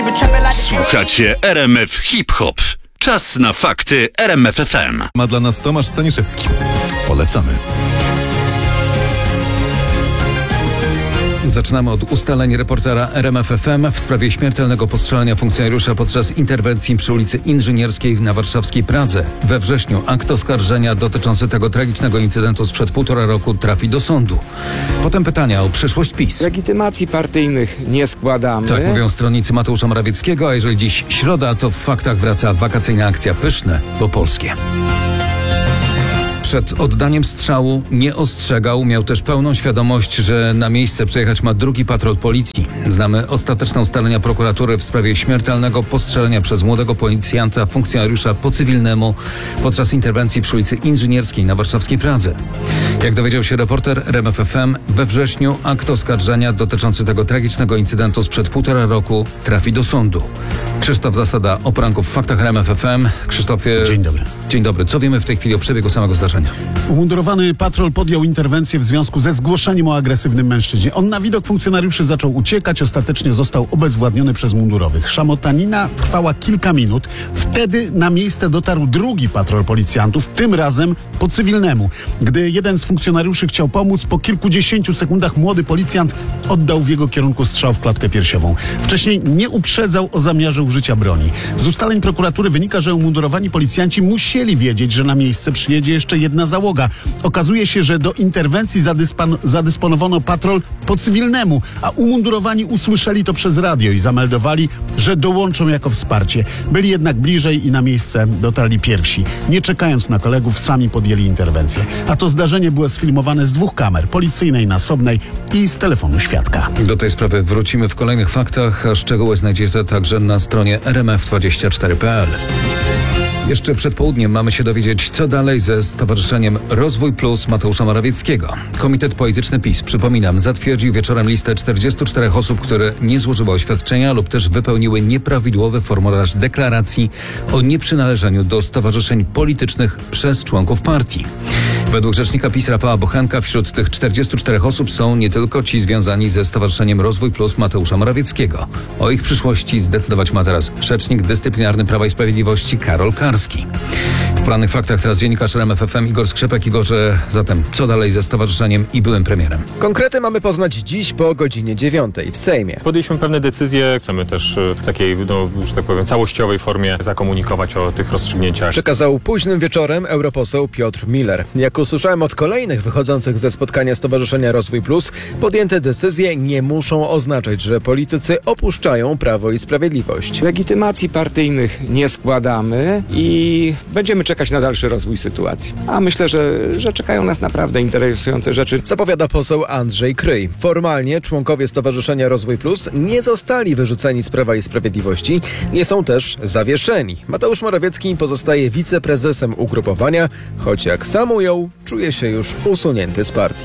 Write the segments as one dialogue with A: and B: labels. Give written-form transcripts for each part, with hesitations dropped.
A: Słuchacie RMF Hip Hop. Czas na fakty RMF FM.
B: Ma dla nas Tomasz Staniszewski. Polecamy. Zaczynamy od ustaleń reportera RMF FM w sprawie śmiertelnego postrzelenia funkcjonariusza podczas interwencji przy ulicy Inżynierskiej na warszawskiej Pradze. We wrześniu akt oskarżenia dotyczący tego tragicznego incydentu sprzed 1,5 roku trafi do sądu. Potem pytania o przyszłość PiS.
C: Legitymacji partyjnych nie składamy.
B: Tak mówią stronnicy Mateusza Morawieckiego, a jeżeli dziś środa, to w faktach wraca wakacyjna akcja Pyszne, bo polskie. Przed oddaniem strzału nie ostrzegał, miał też pełną świadomość, że na miejsce przyjechać ma drugi patrol policji. Znamy ostateczne ustalenia prokuratury w sprawie śmiertelnego postrzelenia przez młodego policjanta funkcjonariusza po cywilnemu podczas interwencji przy ulicy Inżynierskiej na warszawskiej Pradze. Jak dowiedział się reporter RMF FM, we wrześniu akt oskarżenia dotyczący tego tragicznego incydentu sprzed 1,5 roku trafi do sądu. Krzysztof Zasada o poranku w faktach RMF FM. Krzysztofie.
D: Dzień dobry.
B: Dzień dobry. Co wiemy w tej chwili o przebiegu samego zdarzenia?
D: Umundurowany patrol podjął interwencję w związku ze zgłoszeniem o agresywnym mężczyźnie. On na widok funkcjonariuszy zaczął uciekać, ostatecznie został obezwładniony przez mundurowych. Szamotanina trwała kilka minut. Wtedy na miejsce dotarł drugi patrol policjantów, tym razem po cywilnemu. Gdy jeden z funkcjonariuszy chciał pomóc, po kilkudziesięciu sekundach młody policjant oddał w jego kierunku strzał w klatkę piersiową. Wcześniej nie uprzedzał o zamiarze użycia broni. Z ustaleń prokuratury wynika, że umundurowani policjanci musieli wiedzieć, że na miejsce przyjedzie jeszcze jedna załoga. Okazuje się, że do interwencji zadysponowano patrol po cywilnemu, a umundurowani usłyszeli to przez radio i zameldowali, że dołączą jako wsparcie. Byli jednak bliżej i na miejsce dotarli pierwsi. Nie czekając na kolegów, sami podjęli interwencję. A to zdarzenie było sfilmowane z 2 kamer, policyjnej, nasobnej i z telefonu świadka.
B: Do tej sprawy wrócimy w kolejnych faktach, a szczegóły znajdziecie także na stronie rmf24.pl. Jeszcze przed południem mamy się dowiedzieć, co dalej ze Stowarzyszeniem Rozwój Plus Mateusza Morawieckiego. Komitet Polityczny PiS, przypominam, zatwierdził wieczorem listę 44 osób, które nie złożyły oświadczenia lub też wypełniły nieprawidłowy formularz deklaracji o nieprzynależeniu do stowarzyszeń politycznych przez członków partii. Według rzecznika PiS Rafała Bochenka wśród tych 44 osób są nie tylko ci związani ze Stowarzyszeniem Rozwój Plus Mateusza Morawieckiego. O ich przyszłości zdecydować ma teraz rzecznik dyscyplinarny Prawa i Sprawiedliwości Karol Karski. W porannych faktach teraz dziennikarz RMF FM Igor Skrzypek. Igorze, zatem co dalej ze stowarzyszeniem i byłym premierem?
E: Konkrety mamy poznać dziś po godzinie 9 w Sejmie.
F: Podjęliśmy pewne decyzje, chcemy też w takiej, że tak powiem, całościowej formie zakomunikować o tych rozstrzygnięciach.
E: Przekazał późnym wieczorem europoseł Piotr Miller. Jak usłyszałem od kolejnych wychodzących ze spotkania Stowarzyszenia Rozwój Plus, podjęte decyzje nie muszą oznaczać, że politycy opuszczają Prawo i Sprawiedliwość.
C: Legitymacji partyjnych nie składamy i będziemy czekać na dalszy rozwój sytuacji. A myślę, że czekają nas naprawdę interesujące rzeczy.
E: Zapowiada poseł Andrzej Kryj. Formalnie członkowie Stowarzyszenia Rozwój Plus nie zostali wyrzuceni z Prawa i Sprawiedliwości, nie są też zawieszeni. Mateusz Morawiecki pozostaje wiceprezesem ugrupowania, choć jak sam ujął, czuje się już usunięty z partii.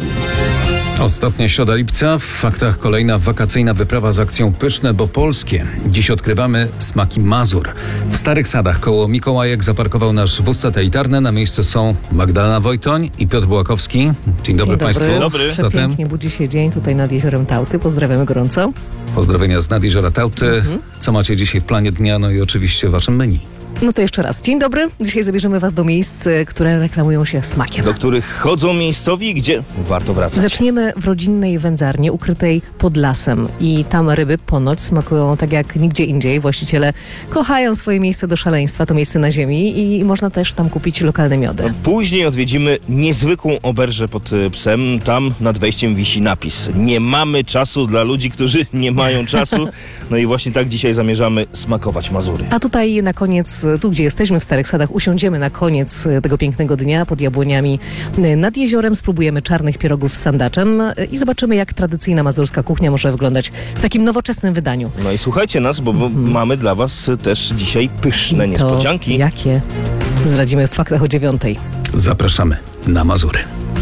B: Ostatnia środa lipca, w faktach kolejna wakacyjna wyprawa z akcją Pyszne, bo polskie. Dziś odkrywamy smaki Mazur. W Starych Sadach koło Mikołajek zaparkował nasz wóz satelitarny. Na miejscu są Magdalena Wojtoń i Piotr Bułakowski. Dzień dobry Państwu.
F: Dzień dobry.
G: Przepięknie budzi się dzień tutaj nad jeziorem Tałty. Pozdrawiamy gorąco.
B: Pozdrowienia z nad jeziora Tałty. Co macie dzisiaj w planie dnia? No i oczywiście w waszym menu.
G: No to jeszcze raz. Dzień dobry. Dzisiaj zabierzemy Was do miejsc, które reklamują się smakiem.
H: Do których chodzą miejscowi, gdzie warto wracać.
G: Zaczniemy w rodzinnej wędzarni ukrytej pod lasem. I tam ryby ponoć smakują tak jak nigdzie indziej. Właściciele kochają swoje miejsce do szaleństwa, to miejsce na ziemi i można też tam kupić lokalne miody.
H: Później odwiedzimy niezwykłą oberżę pod Psem. Tam nad wejściem wisi napis: nie mamy czasu dla ludzi, którzy nie mają czasu. No i właśnie tak dzisiaj zamierzamy smakować Mazury.
G: A tutaj na koniec, tu gdzie jesteśmy w Starych Sadach, usiądziemy na koniec tego pięknego dnia pod jabłoniami nad jeziorem, spróbujemy czarnych pierogów z sandaczem i zobaczymy, jak tradycyjna mazurska kuchnia może wyglądać w takim nowoczesnym wydaniu.
H: No i słuchajcie nas, bo mamy dla was też dzisiaj pyszne niespodzianki.
G: To jakie? Zdradzimy w faktach o 9.
B: Zapraszamy na Mazury.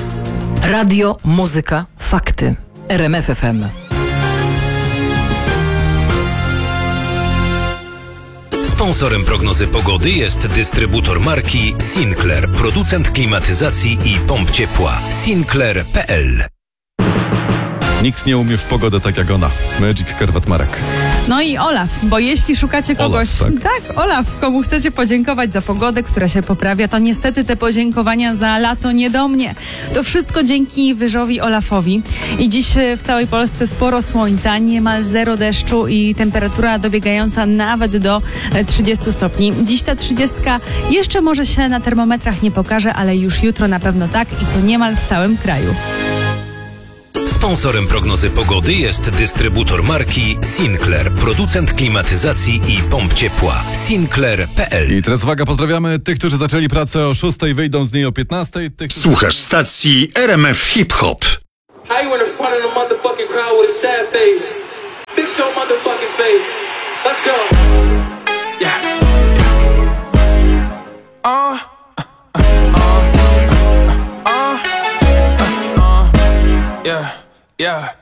I: Radio, muzyka, fakty. RMF FM.
A: Sponsorem prognozy pogody jest dystrybutor marki Sinclair, producent klimatyzacji i pomp ciepła. Sinclair.pl.
B: Nikt nie umie w pogodę tak jak ona. Magic Karwat Marek.
J: No i Olaf, bo jeśli szukacie kogoś,
B: Olaf,
J: tak, Olaf, komu chcecie podziękować za pogodę, która się poprawia, to niestety te podziękowania za lato nie do mnie. To wszystko dzięki wyżowi Olafowi. I dziś w całej Polsce sporo słońca, niemal zero deszczu i temperatura dobiegająca nawet do 30 stopni. Dziś ta 30 jeszcze może się na termometrach nie pokaże, ale już jutro na pewno tak i to niemal w całym kraju.
A: Sponsorem prognozy pogody jest dystrybutor marki Sinclair, producent klimatyzacji i pomp ciepła. Sinclair.pl.
K: I teraz uwaga, pozdrawiamy tych, którzy zaczęli pracę o 6, wyjdą z niej o 15.
L: Słuchasz stacji RMF Hip Hop.
M: How you in the front of the motherfucking crowd with a sad face? Big show motherfucking face. Let's go. Yeah. Yeah.